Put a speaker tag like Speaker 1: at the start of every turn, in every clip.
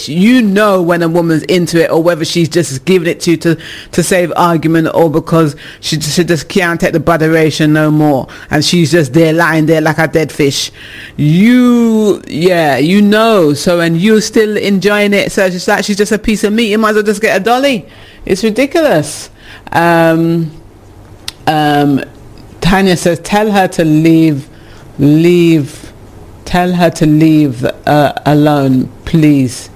Speaker 1: selfish. You know when a woman's into it, or whether she's just giving it to you to save argument, or because she just can't take the botheration no more, and she's just there lying there like a dead fish. You know. So, and you're still enjoying it. So it's just like she's just a piece of meat. You might as well just get a dolly. It's ridiculous. Tanya says, tell her to leave alone, please.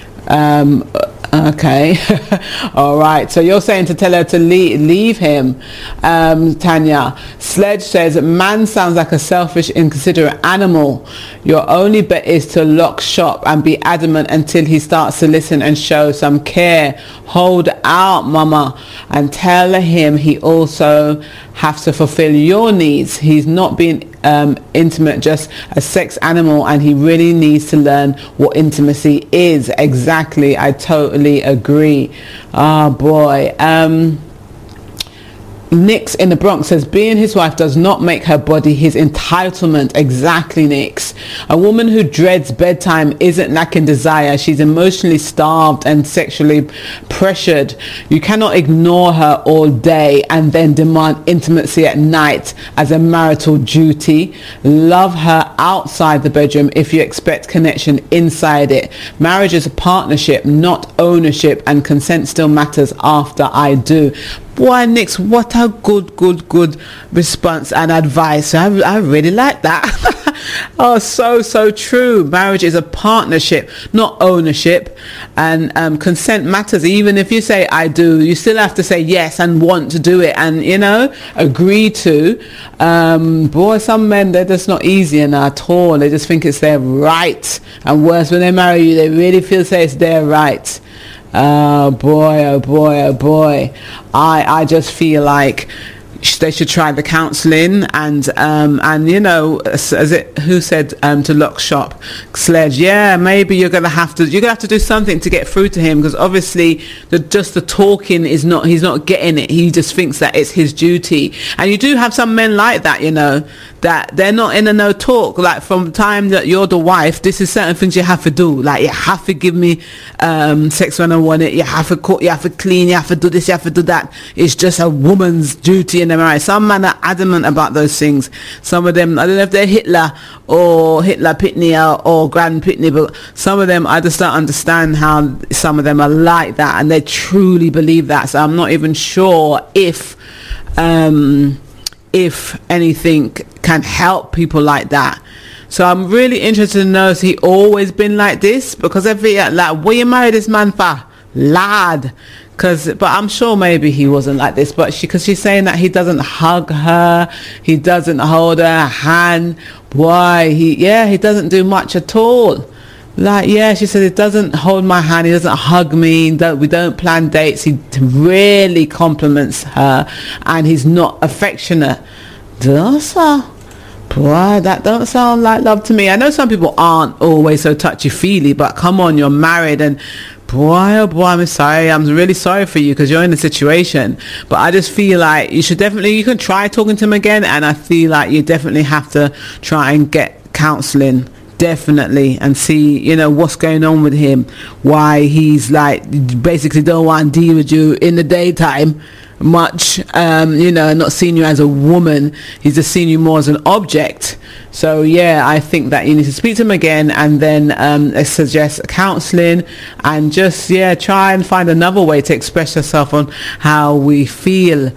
Speaker 1: Okay. All right, so you're saying to tell her to leave him. Tanya, Sledge says, man sounds like a selfish, inconsiderate animal. Your only bet is to lock shop and be adamant until he starts to listen and show some care. Hold out, mama, and tell him he also has to fulfill your needs. He's not being intimate, just a sex animal, and he really needs to learn what intimacy is. Exactly, I totally agree. Oh boy. Nix in the Bronx says, being his wife does not make her body his entitlement. Exactly, Nix. A woman who dreads bedtime isn't lacking desire. She's emotionally starved and sexually pressured. You cannot ignore her all day and then demand intimacy at night as a marital duty. Love her outside the bedroom if you expect connection inside it. Marriage is a partnership, not ownership, and consent still matters after I do. Boy, Nix, what a good response and advice. I really like that. Oh, so true. Marriage is a partnership, not ownership, and consent matters. Even if you say I do, you still have to say yes and want to do it, and agree to. Boy, some men, they're just not easy at all. They just think it's their right, and worse, when they marry you, they really feel say it's their right. Oh boy. I just feel like they should try the counselling, and who said to lock shop? Sledge. Yeah, maybe you're gonna have to do something to get through to him, because obviously the talking he's not getting it. He just thinks that it's his duty, and you do have some men like that, that they're not in a no talk. Like, from the time that you're the wife, this is certain things you have to do. Like, you have to give me sex when I want it. You have to cook. You have to clean. You have to do this. You have to do that. It's just a woman's duty in the marriage. Some men are adamant about those things. Some of them, I don't know if they're Hitler Pitney or Grand Pitney, but some of them, I just don't understand how some of them are like that, and they truly believe that. So I'm not even sure if anything can help people like that. So I'm really interested to know, has he always been like this? Because what you married this man for, lad? But I'm sure maybe he wasn't like this, because she's saying that he doesn't hug her, he doesn't hold her hand. Why? He doesn't do much at all. She said, he doesn't hold my hand, he doesn't hug me, we don't plan dates, he really compliments her, and he's not affectionate. Boy, that don't sound like love to me. I know some people aren't always so touchy-feely, but come on, you're married, and boy, I'm sorry. I'm really sorry for you, because you're in a situation. But I just feel like you can try talking to him again, and I feel like you definitely have to try and get counselling, definitely, and see, what's going on with him, why he's basically don't want to deal with you in the daytime much, not seeing you as a woman. He's just seeing you more as an object. So I think that you need to speak to him again, and then suggest counselling, and just try and find another way to express yourself on how we feel.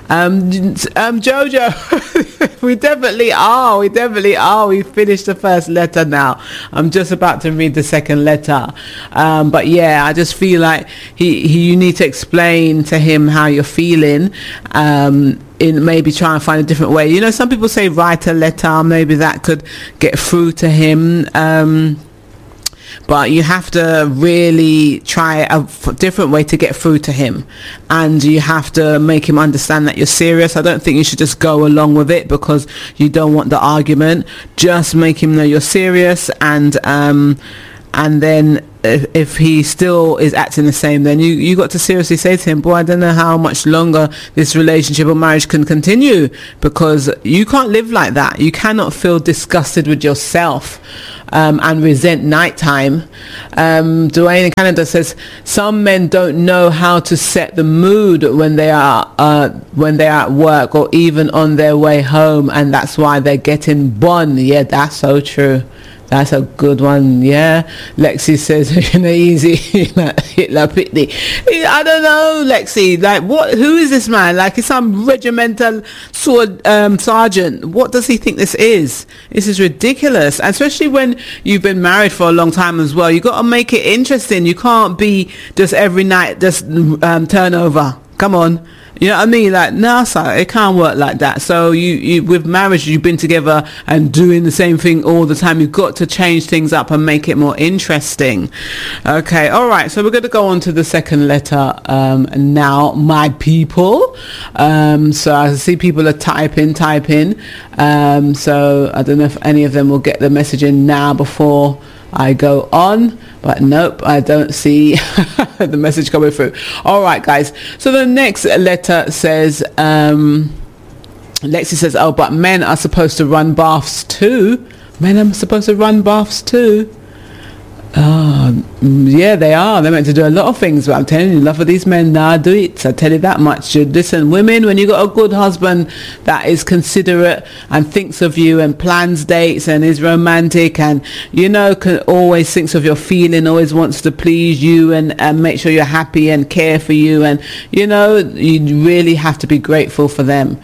Speaker 1: Jojo, we definitely are. We finished the first letter now. I'm just about to read the second letter, but I just feel like you need to explain to him how you're feeling, in maybe try and find a different way. Some people say write a letter, maybe that could get through to him, but you have to really try a different way to get through to him, and you have to make him understand that you're serious. I don't think you should just go along with it because you don't want the argument. Just make him know you're serious, and then if he still is acting the same, then you got to seriously say to him, boy, I don't know how much longer this relationship or marriage can continue, because you can't live like that. You cannot feel disgusted with yourself and resent nighttime. Dwayne in Canada says some men don't know how to set the mood when they are at work or even on their way home, and that's why they're getting bun. Yeah, that's so true. That's a good one. Yeah. Lexi says, easy, Hitler Pitney. I don't know, Lexi. Like, who is this man? Like, he's some regimental sword sergeant. What does he think this is? This is ridiculous. And especially when you've been married for a long time as well. You got to make it interesting. You can't be just every night just turn over. Come on. You know what I mean? Like, no, sir, it can't work like that. So you with marriage, you've been together and doing the same thing all the time. You've got to change things up and make it more interesting. Okay, all right. So we're going to go on to the second letter now, my people. So I see people are typing. So I don't know if any of them will get the message in now before I go on, but nope, I don't see the message coming through. All right, guys. So the next letter says, Lexi says, oh, but men are supposed to run baths too. Men are supposed to run baths too. Yeah, they are. They're meant to do a lot of things, but I'm telling you, enough of these men now do it. I tell you that much. Listen, women, when you got a good husband that is considerate and thinks of you and plans dates and is romantic and, always thinks of your feeling, always wants to please you and make sure you're happy and care for you, and, you really have to be grateful for them.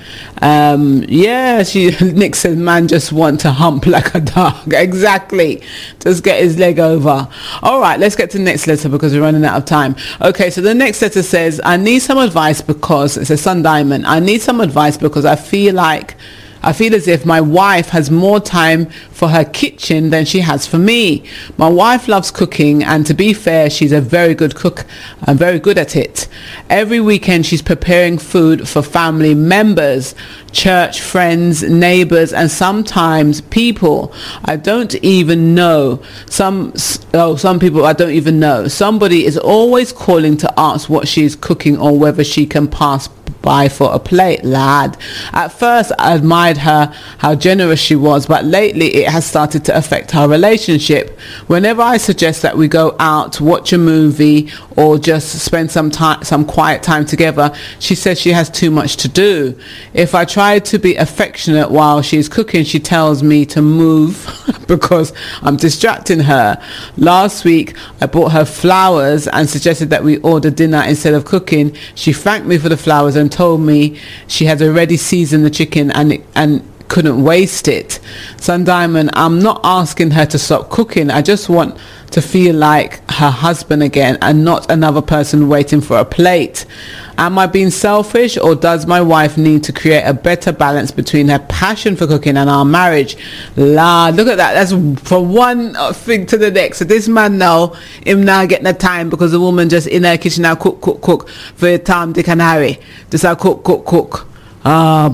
Speaker 1: Nick says, man just want to hump like a dog. Exactly. Just get his leg over. All right, let's get to the next letter because we're running out of time. Okay, so the next letter says, I need some advice because, it says Sun Diamond, I need some advice because I feel as if my wife has more time for her kitchen than she has for me. My wife loves cooking, and to be fair, she's a very good cook and very good at it. Every weekend she's preparing food for family members, church friends, neighbors, and sometimes people I don't even know. Some people I don't even know. Somebody is always calling to ask what she's cooking or whether she can pass by for a plate, lad. At first I admired her, how generous she was, but lately it has started to affect our relationship. Whenever I suggest that we go out, watch a movie, or just spend some quiet time together, she says she has too much to do. If I try to be affectionate while she's cooking, she tells me to move because I'm distracting her. Last week I bought her flowers and suggested that we order dinner instead of cooking. She thanked me for the flowers and told me she had already seasoned the chicken and couldn't waste it. Sun Diamond, I'm not asking her to stop cooking. I just want to feel like her husband again and not another person waiting for a plate. Am I being selfish, or does my wife need to create a better balance between her passion for cooking and our marriage? Lord, look at that. That's from one thing to the next. So this man now, him now getting the time because the woman just in her kitchen now cook for Tom, Dick and Harry. Just cook. Oh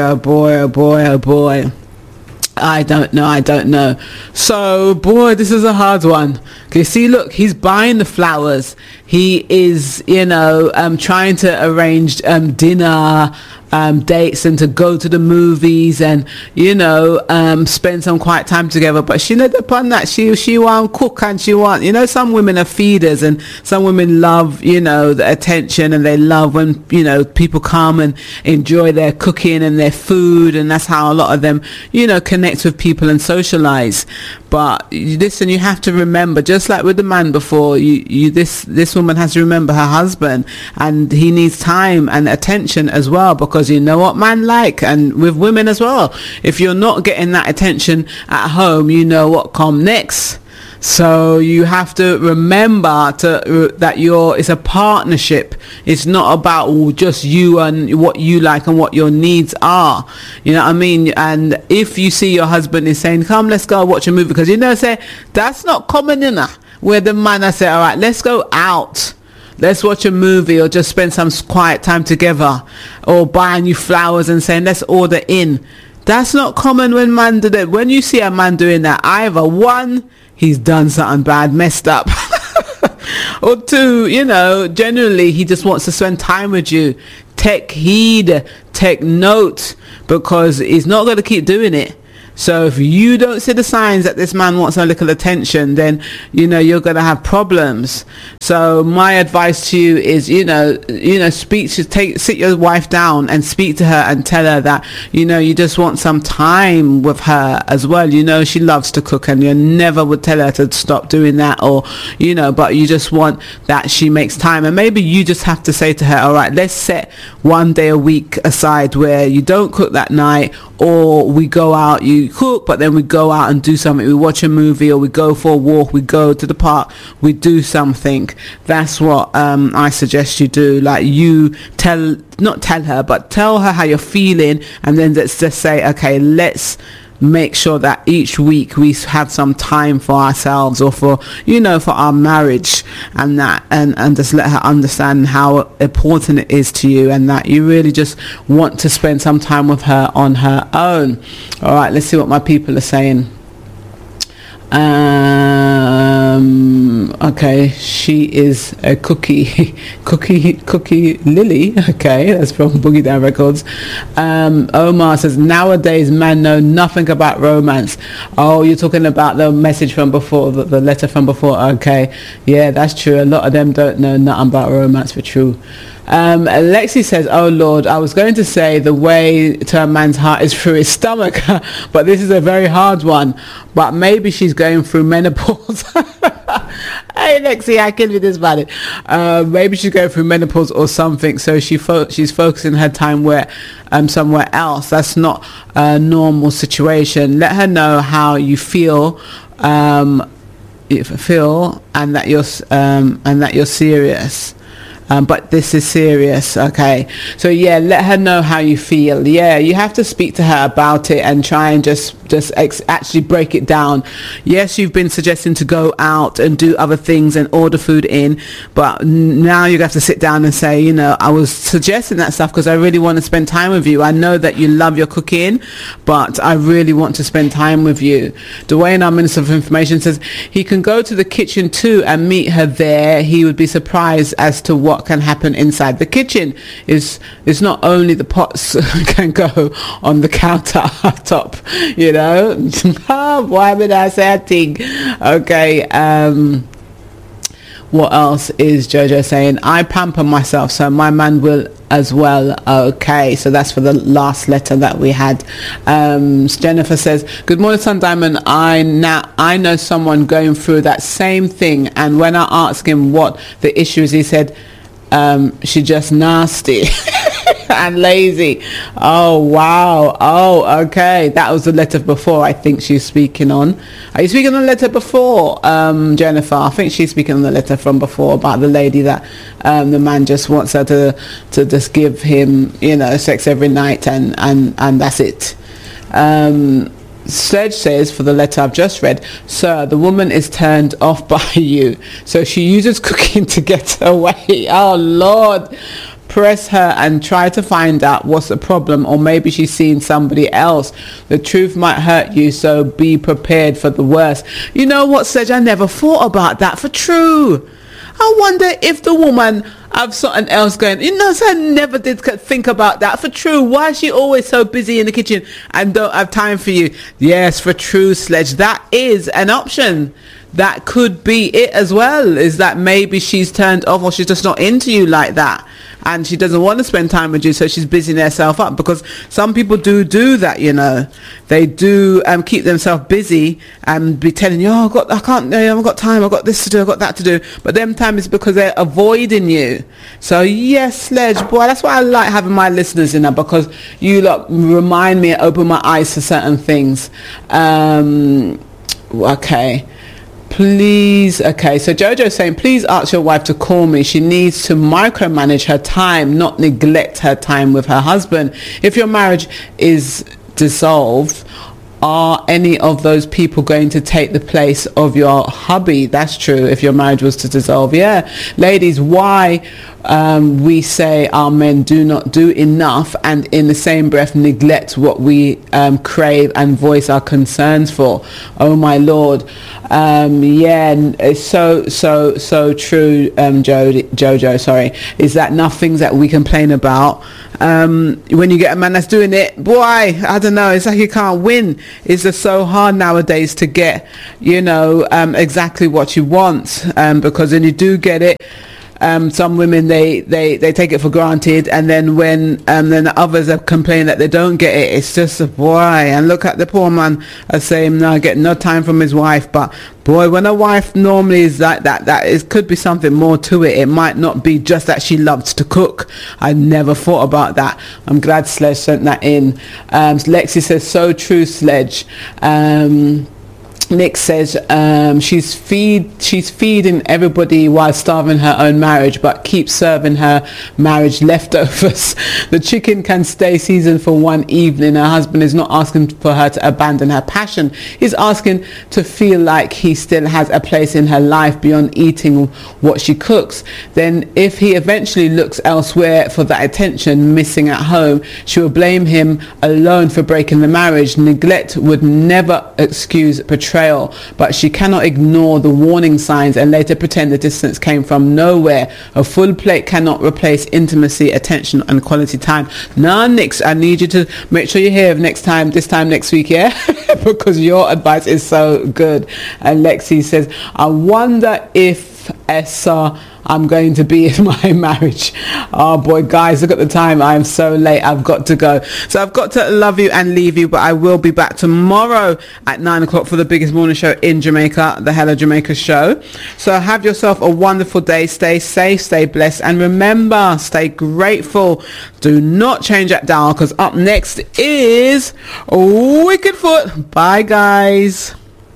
Speaker 1: boy. I don't know. So, boy, this is a hard one. Okay, see, look, he's buying the flowers. He is, trying to arrange dinner, dates, and to go to the movies and, spend some quiet time together. But she not upon that. She want cook, and she want, some women are feeders, and some women love, the attention, and they love when, people come and enjoy their cooking and their food, and that's how a lot of them, connect with people and socialize. But listen, you have to remember, just like with the man before, this woman has to remember her husband, and he needs time and attention as well, because you know what man like, and with women as well, if you're not getting that attention at home, you know what come next. So you have to remember that it's a partnership. It's not about just you and what you like and what your needs are. You know what I mean? And if you see your husband is saying, come, let's go watch a movie, because say that's not common enough, where the man I say, all right, let's go out. Let's watch a movie, or just spend some quiet time together, or buying you flowers and saying, let's order in. That's not common when man do that. When you see a man doing that, either one, he's done something bad, messed up. Or two, generally he just wants to spend time with you. Take heed, take note, because he's not going to keep doing it. So if you don't see the signs that this man wants a little attention, then you're going to have problems. So my advice to you is sit your wife down and speak to her and tell her that you just want some time with her as well. She loves to cook, and you never would tell her to stop doing that, or but you just want that she makes time. And maybe you just have to say to her, all right, let's set one day a week aside where you don't cook that night, or we go out, you cook, but then we go out and do something. We watch a movie, or we go for a walk, we go to the park, we do something. That's what I suggest you do. Like, you not tell her, but tell her how you're feeling, and then let's just say, okay, let's make sure that each week we have some time for ourselves, or for for our marriage, and that and just let her understand how important it is to you, and that you really just want to spend some time with her on her own. All right, let's see what my people are saying. Okay, she is a cookie Lily. Okay, that's from Boogie Down Records. Omar says, nowadays men know nothing about romance. Oh, you're talking about the message from before, the letter from before. Okay, yeah, that's true. A lot of them don't know nothing about romance, for true. Alexi says, oh Lord, I was going to say the way to a man's heart is through his stomach, but this is a very hard one. But maybe she's going through menopause. Hey Lexi, I can be this about it. Maybe she's going through menopause or something, so she's focusing her time somewhere else. That's not a normal situation. Let her know how you feel, and that you're serious. But this is serious, okay? So yeah, let her know how you feel. Yeah, you have to speak to her about it and try and just actually break it down. Yes, you've been suggesting to go out and do other things and order food in, but now you have to sit down and say, I was suggesting that stuff because I really want to spend time with you. I know that you love your cooking, but I really want to spend time with you. Dwayne, our Minister of Information, says he can go to the kitchen too and meet her there. He would be surprised as to what can happen inside the kitchen. It's not only the pots can go on the countertop, why would I say a thing? Okay, what else is Jojo saying? I pamper myself, so my man will as well. Okay, so that's for the last letter that we had. Jennifer says, good morning, Sun Diamond. I know someone going through that same thing, and when I asked him what the issue is, he said, she just nasty and lazy. Oh wow. Oh, okay, that was the letter before I think she's speaking on. Are you speaking on the letter before, Jennifer? I think she's speaking on the letter from before about the lady that the man just wants her to just give him sex every night and that's it. Sledge says, for the letter I've just read, sir, the woman is turned off by you, so she uses cooking to get away. Oh Lord, press her and try to find out what's the problem, or maybe she's seeing somebody else. The truth might hurt you, so be prepared for the worst. You know what, Sledge, I never thought about that, for true. I wonder if the woman have something else going. So I never did think about that, for true. Why is she always so busy in the kitchen and don't have time for you? Yes, for true, Sledge. That is an option. That could be it as well, is that maybe she's turned off, or she's just not into you like that, and she doesn't want to spend time with you, so she's busying herself up. Because some people do that, they do keep themselves busy and be telling you, I haven't got time, I've got this to do, I've got that to do, but them time is because they're avoiding you. So yes, Sledge, boy, that's why I like having my listeners in there, because you lot remind me and open my eyes to certain things. Okay, please. Okay, so Jojo's saying, please ask your wife to call me. She needs to micromanage her time, not neglect her time with her husband. If your marriage is dissolved, are any of those people going to take the place of your hubby? That's true, if your marriage was to dissolve. Yeah, ladies, why we say our men do not do enough, and in the same breath neglect what we crave and voice our concerns for. Oh my Lord. Yeah, it's so true, Jojo, sorry, is that nothing that we complain about. When you get a man that's doing it, boy, I don't know, it's like you can't win. it's just so hard nowadays to get, exactly what you want, because when you do get it, some women they take it for granted, and then when then the others have complained that they don't get it, it's just a boy. And look at the poor man saying no, get no time from his wife. But boy, when a wife normally is like that it could be something more to it. It might not be just that she loves to cook. I never thought about that. I'm glad Sledge sent that in. Lexi says, so true, Sledge. Nick says she's feeding everybody while starving her own marriage, but keeps serving her marriage leftovers. The chicken can stay seasoned for one evening. Her husband is not asking for her to abandon her passion. He's asking to feel like he still has a place in her life beyond eating what she cooks. Then if he eventually looks elsewhere for that attention missing at home, she will blame him alone for breaking the marriage. Neglect would never excuse betrayal, but she cannot ignore the warning signs and later pretend the distance came from nowhere. A full plate cannot replace intimacy, attention and quality time. Now, Nix, I need you to make sure you're here this time next week, yeah? Because your advice is so good. And Lexi says, I wonder if I'm going to be in my marriage. Oh boy, guys, look at the time. I am so late. I've got to go. So I've got to love you and leave you, but I will be back tomorrow at 9 o'clock for the biggest morning show in Jamaica, the Hello Jamaica show. So have yourself a wonderful day. Stay safe, stay blessed, and remember, stay grateful. Do not change that dial, because up next is Wicked Foot. Bye, guys.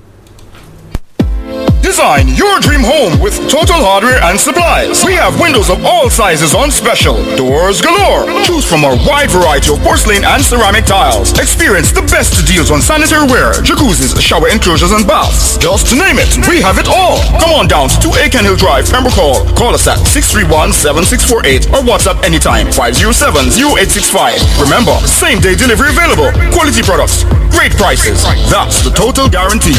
Speaker 2: Design your dream home with Total Hardware and Supplies. We have windows of all sizes on special. Doors galore. Choose from our wide variety of porcelain and ceramic tiles. Experience the best deals on sanitary ware, jacuzzis, shower enclosures and baths. Just to name it, we have it all. Come on down to 2 Aiken Hill Drive, Pembroke Hall. Call us at 631-7648 or WhatsApp anytime 507-0865. Remember, same day delivery available. Quality products, great prices. That's the Total Guarantee.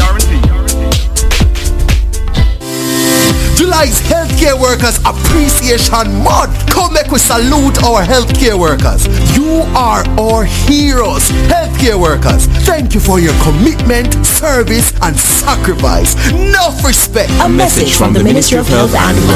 Speaker 3: July's Healthcare Workers Appreciation Month. Come make we salute our healthcare workers. You are our heroes. Healthcare workers, thank you for your commitment, service and sacrifice. Enough respect.
Speaker 4: A message from the Ministry of Health and